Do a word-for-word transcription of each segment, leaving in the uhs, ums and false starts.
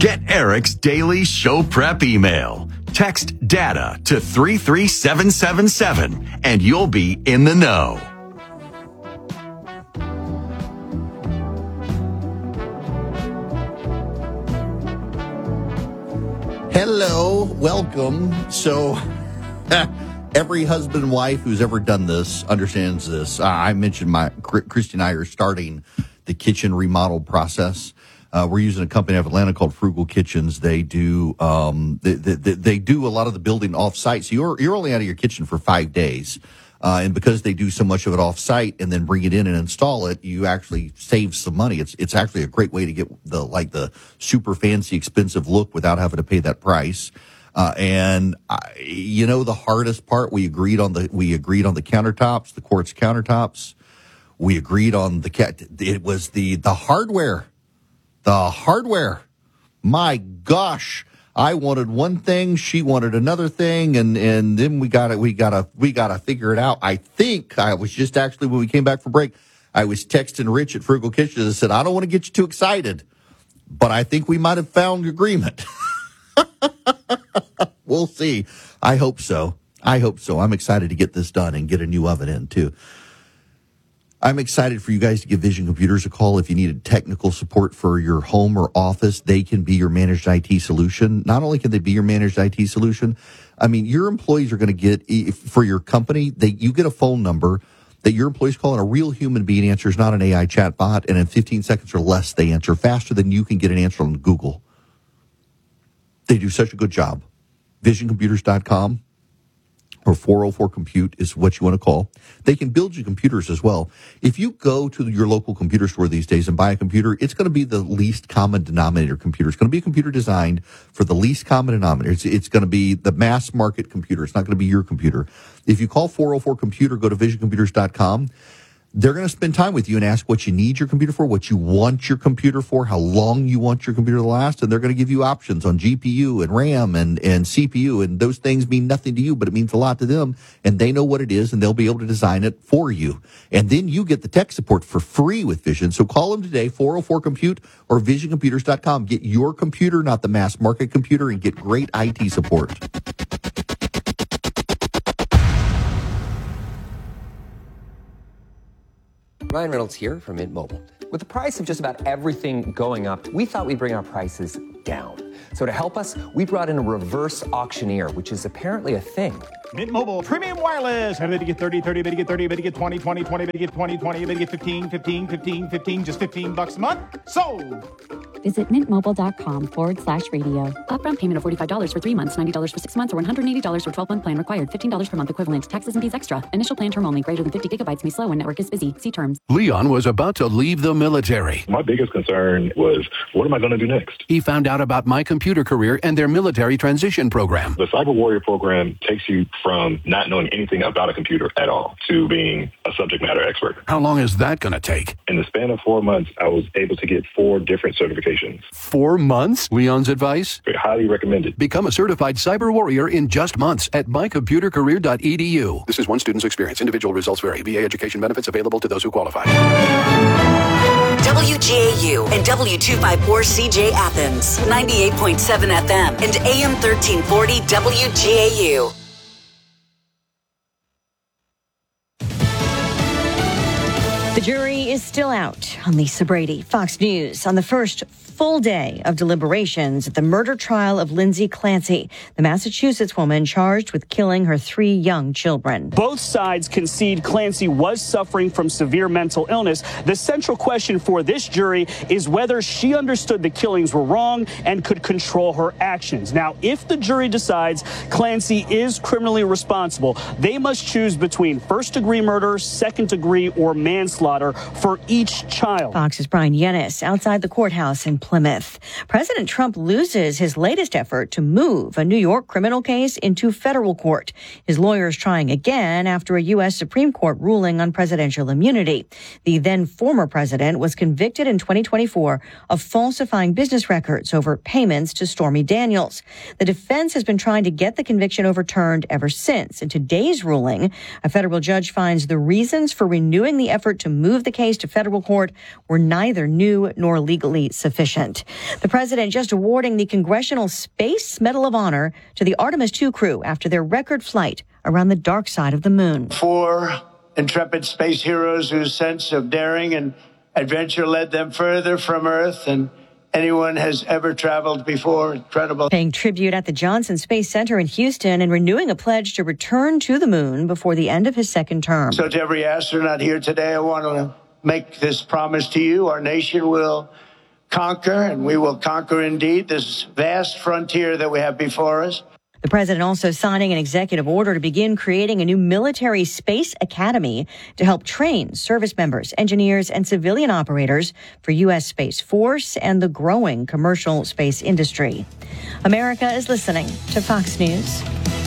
Get Eric's daily show prep email. Text DATA to three three seven seven seven and you'll be in the know. Hello, welcome. So, every husband and wife who's ever done this understands this. Uh, I mentioned my Christy and I are starting the kitchen remodel process. Uh, we're using a company out of Atlanta called Frugal Kitchens. They do um, they, they, they do a lot of the building off-site. So you're you're only out of your kitchen for five days. Uh, and because they do so much of it off-site and then bring it in and install it, you actually save some money. It's it's actually a great way to get the like the super fancy, expensive look without having to pay that price. Uh, and I, you know, the hardest part, we agreed on the we agreed on the countertops, the quartz countertops. We agreed on the cat. It was the the hardware, the hardware. My gosh. I wanted one thing, she wanted another thing, and, and then we gotta, we gotta, we gotta figure it out. I think I was just actually, when we came back from break, I was texting Rich at Frugal Kitchen and said, I don't want to get you too excited, but I think we might have found agreement. We'll see. I hope so. I hope so. I'm excited to get this done and get a new oven in too. I'm excited for you guys to give Vision Computers a call if you needed technical support for your home or office. They can be your managed I T solution. Not only can they be your managed I T solution, I mean, your employees are going to get, for your company, they, you get a phone number that your employees call, and a real human being answers, not an A I chat bot, and in fifteen seconds or less, they answer faster than you can get an answer on Google. They do such a good job. vision computers dot com. Or four oh four compute is what you want to call. They can build you computers as well. If you go to your local computer store these days and buy a computer, it's going to be the least common denominator computer. It's going to be a computer designed for the least common denominator. It's, it's going to be the mass market computer. It's not going to be your computer. If you call four oh four compute or go to vision computers dot com, they're going to spend time with you and ask what you need your computer for, what you want your computer for, how long you want your computer to last, and they're going to give you options on G P U and RAM and, and C P U, and those things mean nothing to you, but it means a lot to them, and they know what it is, and they'll be able to design it for you. And then you get the tech support for free with Vision. So call them today, four oh four compute or vision computers dot com. Get your computer, not the mass market computer, and get great I T support. Ryan Reynolds here from Mint Mobile. With the price of just about everything going up, we thought we'd bring our prices down. So to help us, we brought in a reverse auctioneer, which is apparently a thing. Mint Mobile Premium Wireless. How to get thirty, thirty, how to get thirty, how to get twenty, twenty, twenty, how to get twenty, twenty, how to get fifteen, fifteen, fifteen, fifteen, just fifteen bucks a month? Sold! Visit mintmobile.com forward slash radio. Upfront payment of forty-five dollars for three months, ninety dollars for six months, or one hundred eighty dollars for twelve-month plan required. fifteen dollars per month equivalent. Taxes and fees extra. Initial plan term only. Greater than fifty gigabytes may slow when network is busy. See terms. Leon was about to leave the military. My biggest concern was, what am I going to do next? He found out about My Computer Career and their military transition program. The Cyber Warrior program takes you from not knowing anything about a computer at all to being a subject matter expert. How long is that going to take? In the span of four months, I was able to get four different certifications. Four months? Leon's advice? I highly recommend it. Become a certified cyber warrior in just months at my computer career dot e d u. This is one student's experience. Individual results vary. V A education benefits available to those who qualify. W G A U and W two fifty-four C J Athens, ninety-eight point seven F M and A M thirteen forty W G A U. The jury is still out on Lisa Brady. Fox News on the first full day of deliberations at the murder trial of Lindsay Clancy, the Massachusetts woman charged with killing her three young children. Both sides concede Clancy was suffering from severe mental illness. The central question for this jury is whether she understood the killings were wrong and could control her actions. Now, if the jury decides Clancy is criminally responsible, they must choose between first-degree murder, second-degree, or manslaughter for each child. Fox's Brian Yennis outside the courthouse in Plymouth. President Trump loses his latest effort to move a New York criminal case into federal court. His lawyers trying again after a U S Supreme Court ruling on presidential immunity. The then former president was convicted in twenty twenty-four of falsifying business records over payments to Stormy Daniels. The defense has been trying to get the conviction overturned ever since. In today's ruling, a federal judge finds the reasons for renewing the effort to move the case case to federal court were neither new nor legally sufficient. The president just awarding the Congressional Space Medal of Honor to the Artemis two crew after their record flight around the dark side of the moon. Four intrepid space heroes whose sense of daring and adventure led them further from Earth than anyone has ever traveled before. Incredible. Paying tribute at the Johnson Space Center in Houston and renewing a pledge to return to the moon before the end of his second term. So to every astronaut here today, I want to make this promise to you. Our nation will conquer, and we will conquer indeed, this vast frontier that we have before us. The president also signing an executive order to begin creating a new military space academy to help train service members, engineers, and civilian operators for U S. Space Force and the growing commercial space industry. America is listening to Fox News.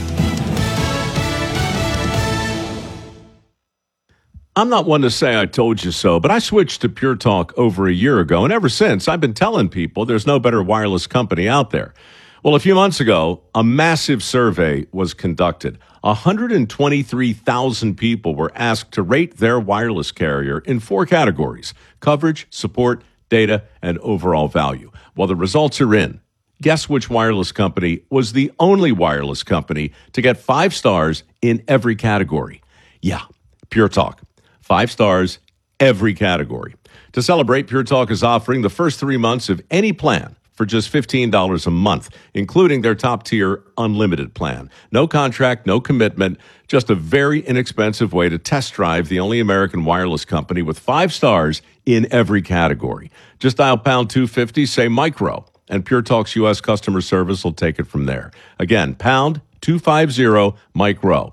I'm not one to say I told you so, but I switched to Pure Talk over a year ago, and ever since, I've been telling people there's no better wireless company out there. Well, a few months ago, a massive survey was conducted. one hundred twenty-three thousand people were asked to rate their wireless carrier in four categories: coverage, support, data, and overall value. Well, the results are in. Guess which wireless company was the only wireless company to get five stars in every category? Yeah, Pure Talk. Five stars, every category. To celebrate, Pure Talk is offering the first three months of any plan for just fifteen dollars a month, including their top-tier unlimited plan. No contract, no commitment, just a very inexpensive way to test drive the only American wireless company with five stars in every category. Just dial pound two fifty, say micro, and Pure Talk's U S customer service will take it from there. Again, pound two fifty, micro.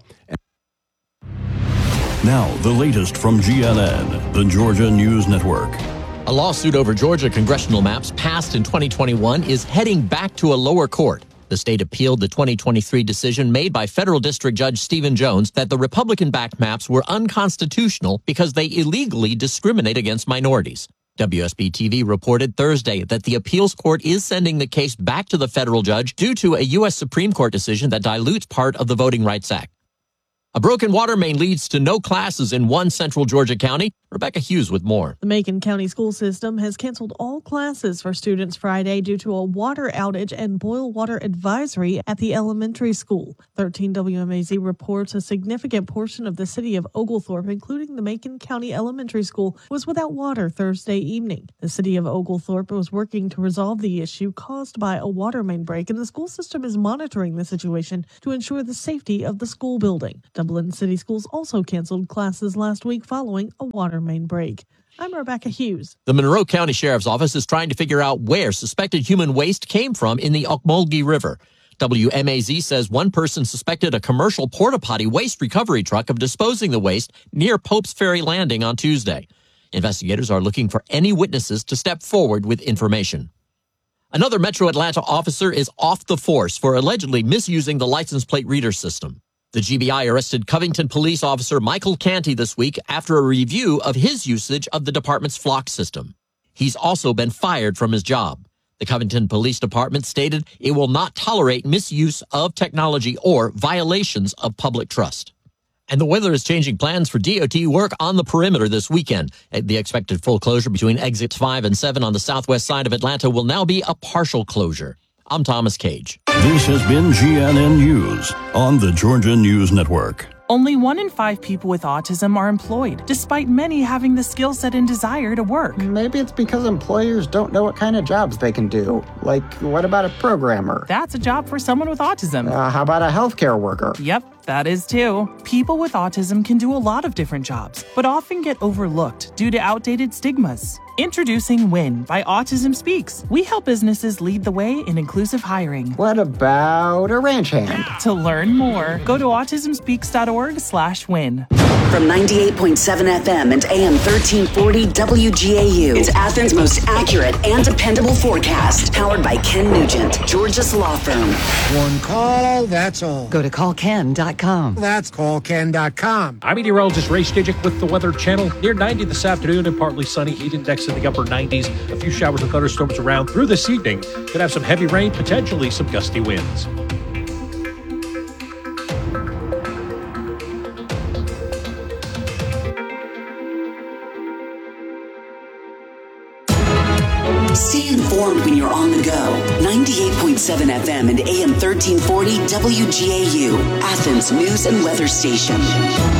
Now, the latest from G N N, the Georgia News Network. A lawsuit over Georgia congressional maps passed in twenty twenty-one is heading back to a lower court. The state appealed the twenty twenty-three decision made by federal district judge Stephen Jones that the Republican-backed maps were unconstitutional because they illegally discriminate against minorities. W S B T V reported Thursday that the appeals court is sending the case back to the federal judge due to a U S Supreme Court decision that dilutes part of the Voting Rights Act. A broken water main leads to no classes in one central Georgia county. Rebecca Hughes with more. The Macon County school system has canceled all classes for students Friday due to a water outage and boil water advisory at the elementary school. thirteen W M A Z reports a significant portion of the city of Oglethorpe, including the Macon County Elementary School, was without water Thursday evening. The city of Oglethorpe was working to resolve the issue caused by a water main break, and the school system is monitoring the situation to ensure the safety of the school building. Dublin City Schools also canceled classes last week following a water main break. I'm Rebecca Hughes. The Monroe County Sheriff's Office is trying to figure out where suspected human waste came from in the Ocmulgee River. W M A Z says one person suspected a commercial porta-potty waste recovery truck of disposing the waste near Pope's Ferry Landing on Tuesday. Investigators are looking for any witnesses to step forward with information. Another Metro Atlanta officer is off the force for allegedly misusing the license plate reader system. The G B I arrested Covington police officer Michael Canty this week after a review of his usage of the department's flock system. He's also been fired from his job. The Covington Police Department stated it will not tolerate misuse of technology or violations of public trust. And the weather is changing plans for D O T work on the perimeter this weekend. The expected full closure between exits five and seven on the southwest side of Atlanta will now be a partial closure. I'm Thomas Cage. This has been G N N News on the Georgia News Network. Only one in five people with autism are employed, despite many having the skill set and desire to work. Maybe it's because employers don't know what kind of jobs they can do. Like, what about a programmer? That's a job for someone with autism. Uh, how about a healthcare worker? Yep, that is too. People with autism can do a lot of different jobs, but often get overlooked due to outdated stigmas. Introducing WIN by Autism Speaks. We help businesses lead the way in inclusive hiring. What about a ranch hand? To learn more, go to autism speaks dot org slash win. From ninety-eight point seven F M and A M thirteen forty W G A U, it's Athens' most accurate and dependable forecast. Powered by Ken Nugent, Georgia's law firm. One call, that's all. Go to call ken dot com. That's call ken dot com. I'm meteorologist Ray Stijik with the Weather Channel. Near ninety this afternoon and partly sunny. Heat index in the upper nineties. A few showers and thunderstorms around through this evening. Could have some heavy rain, potentially some gusty winds. on the go. ninety-eight point seven F M and A M thirteen forty W G A U, Athens News and Weather Station.